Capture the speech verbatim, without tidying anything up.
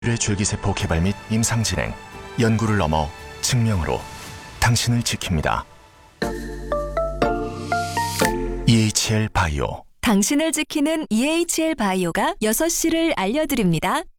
의 줄기세포 개발 및 임상 진행, 연구를 넘어 증명으로 당신을 지킵니다. 이에이치엘 바이오. 당신을 지키는 이에이치엘 바이오가 여섯 시를 알려드립니다.